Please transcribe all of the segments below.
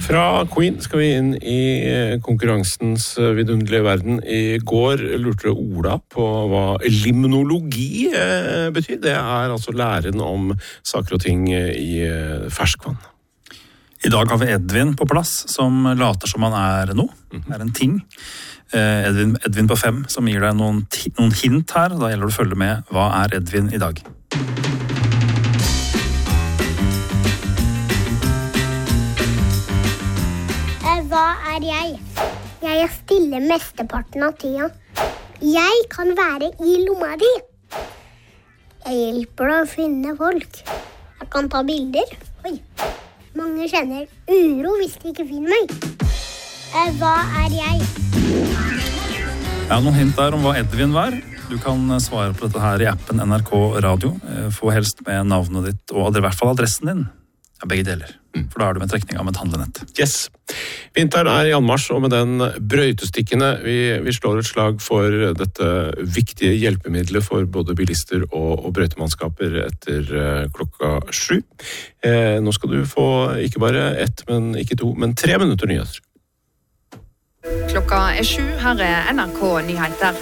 Fra Queen skal vi inn i konkurransens vidunderlige verden. I går lurte Ola på hva limnologi betyr. Det altså læren om saker og ting i ferskvann. I dag har vi Edvin på plass, som later som han nå. Det en ting. Edvin på 5, som gir deg noen hint her. Da gjelder det å følge med. Hva Edvin i dag? Hva jeg? Jeg stille mesteparten av tida. Jeg kan være i lomma di. Jeg hjelper deg å finne folk. Jeg kan ta bilder. Oi. Mange kjenner uro hvis de ikke finner meg. Hva jeg? Ja, noen hint der om hva Edvin var. Du kan svare på dette her i appen NRK Radio. Få helst med navnet ditt og i hvert fall adressen din. Ja, begge deler. For da har du med trekning av et handlenett. Yes. Vinteren i anmarsj, og med den brøytestikkene vi slår et slag for dette viktige hjelpemiddelet for både bilister og brøytemannskaper etter klokka 7. Nå skal du få ikke bare 1, men ikke 2, men 3 minutter nyheter. Klokka 7, her NRK Nyheter.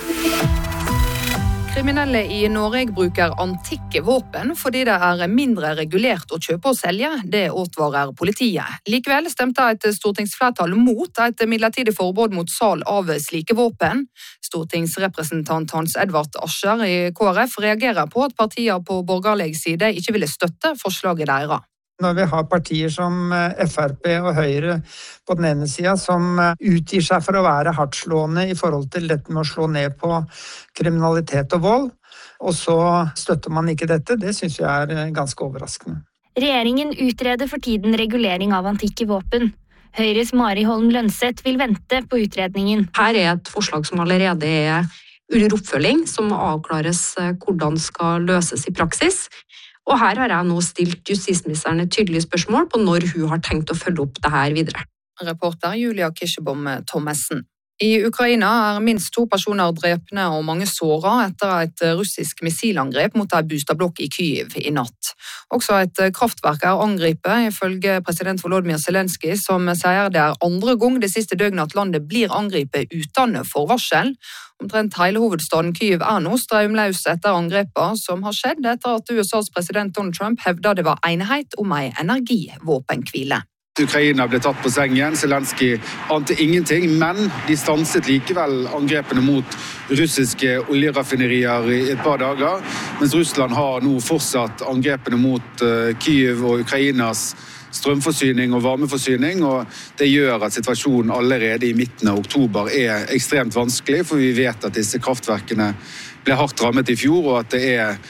Kriminelle i Norge bruker antikke våpen fordi det mindre regulert å kjøpe og selge, det advarer politiet. Likevel stemte et stortingsflertall mot et midlertidig forbud mot salg av slike våpen. Stortingsrepresentant Hans Edvard Ascher i KrF reagerer på at partier på borgerlig side ikke ville støtte forslaget deres. Når vi har partier som FrP og Høyre på den ene siden som utgir seg for å være hardtslående i forhold til dette med å slå ned på kriminalitet og vold, og så støtter man ikke dette, det synes jeg ganske overraskende. Regjeringen utreder for tiden regulering av antikke våpen. Høyres Mari Holm Lønseth vil vente på utredningen. Her et forslag som allerede under oppfølging, som må avklares hvordan skal løses i praksis. Og her har jeg nå stilt justisministeren et tydelig spørsmål på når hun har tenkt å følge opp dette videre. Reporter Julia Kirsebom Thommessen. I Ukraina minst 2 personer drepne og mange såret etter et russisk missilangrep mot en boligblokk i Kyiv i natt. Også et kraftverk angrepet, ifølge president Volodymyr Zelenskyj, som sier det andre gang det siste døgnet at landet blir angrepet uten forvarsel. Omtrent hele hovedstaden Kyiv nå strømløs etter angrepet, som har skjedd etter at USAs president Donald Trump hevdet det var enighet om en energivåpenhvile. Ukraina ble tatt på sengen, Zelenskyj ante ingenting, men de stanset likevel angrepene mot russiske oljeraffinerier i et par dager, mens Russland har nå fortsatt angrepene mot Kyiv og Ukrainas strømforsyning og varmeforsyning, og det gjør at situasjonen allerede i midten av oktober ekstremt vanskelig, for vi vet at disse kraftverkene ble hardt rammet i fjor, og at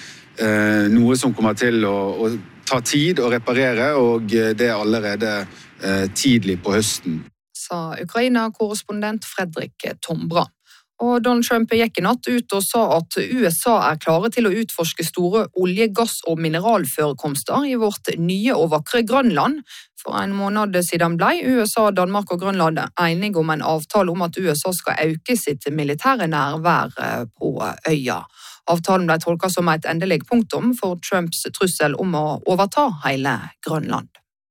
det noe som kommer til å ta tid å reparere, og det allerede tidlig på høsten. Sa Ukraina-korrespondent Fredrik Tombra. Og Donald Trump gikk i natt ut og sa at USA klare til å utforske store olje-, gass- og mineralforekomster i vårt nye og vakre Grønland. For en måned siden ble USA, Danmark og Grønland enige om en avtale om at USA skal øke sitt militære nærvær på øya. Avtalen ble tolket som et endelig punktum for Trumps trussel om å overta hele Grønland.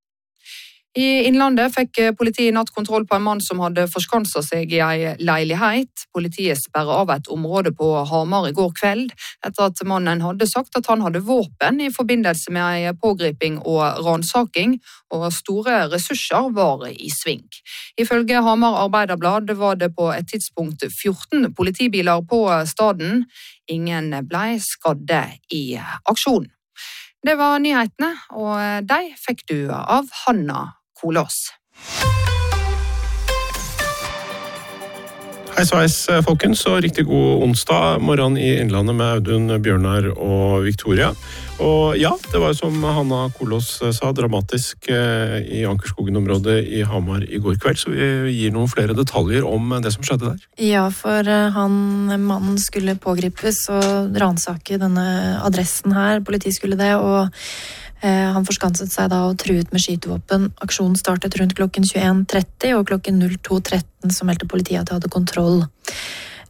I Innlandet fikk politiet i natt kontroll på en mann som hadde forskanset seg i en leilighet. Politiet sperret av et område på Hamar i går kveld, etter at mannen hadde sagt at han hadde våpen i forbindelse med en pågriping og ransaking, og store ressurser var i sving. Ifølge Hamar Arbeiderblad var det på et tidspunkt 14 politibiler på staden. Ingen ble skadde i aksjonen. Det var nyhetene, og de fikk du av Hanna Kolås. Hei sveis, folkens, og riktig god onsdag morgen i Innlandet med Audun, Bjørnar og Victoria. Og ja, det var som Hanna Kolås sa, dramatisk i Ankerskogen-området i Hamar i går kveld, så vi gir noen flere detaljer om det som skjedde der. Ja, for mannen skulle pågripes og ransake denne adressen her, politiet skulle det, og han forskanset seg da og truet med skytevåpen. Aksjonen startet rundt klokken 21.30 og klokken 02.13 så meldte politiet at de hadde kontroll.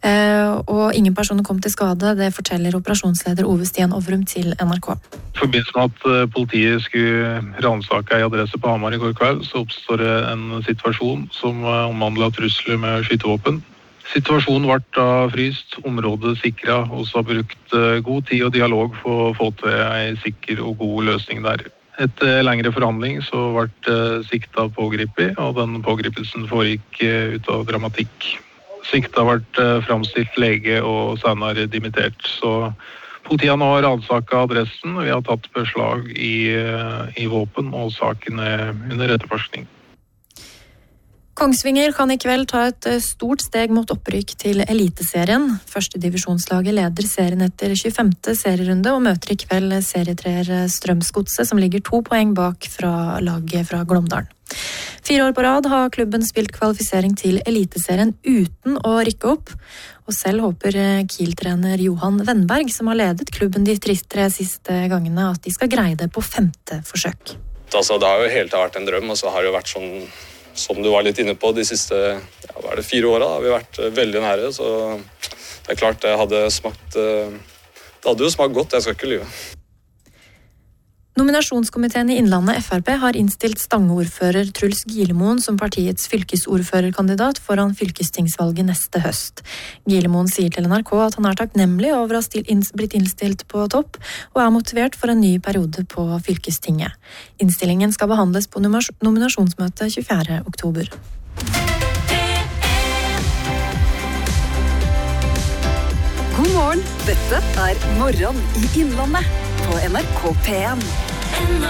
Og ingen personer kom til skade, det forteller operasjonsleder Ove Stian Ovrum til NRK. I forbindelse med at politiet skulle ransake en adresse på Hamar i går kveld, så oppstår det en situasjon som omhandlet trusler med skytevåpen. Situasjonen ble da fryst, området sikret, og så har brukt god tid og dialog for å få til en sikker og god løsning der. Etter lengre forhandling så ble sikta pågripet, og den pågripelsen foregikk ut av dramatikk. Sikta ble framstilt lege og senere dimittert, så politiet nå har ransaket adressen. Vi har tatt beslag i våpen, og saken er under etterforskning. Kongsvinger kan i kveld ta et stort steg mot opprykk til Eliteserien. Første divisjonslaget leder serien etter 25. serierunde og møter i kveld serietreer Strømsgodset, som ligger 2 poeng bak fra laget fra Glåmdalen. 4 år på rad har klubben spilt kvalifisering til Eliteserien uten å rykke opp. Og selv håper Kiel-trener Johan Wennberg, som har ledet klubben de 3 siste gangene, at de skal greie det på 5. forsøk. Altså, det har jo helt vært en drøm, og så har det jo vært sånn, som du var litt inne på, de siste 4 årene har vi vært veldig nære, så det er klart det hadde jo smakt godt, jeg skal ikke lyve. Nominasjonskomiteen i Innlandet FrP har innstilt Stange-ordfører Truls Gilemoen som partiets fylkesordførerkandidat foran fylkestingsvalget neste høst. Gilemoen sier til NRK at han er takknemlig over å ha blitt innstilt på topp, og er motivert for en ny periode på fylkestinget. Innstillingen skal behandles på nominasjonsmøtet 24. oktober. God morgen, dette er Morgen i Innlandet på NRK P1.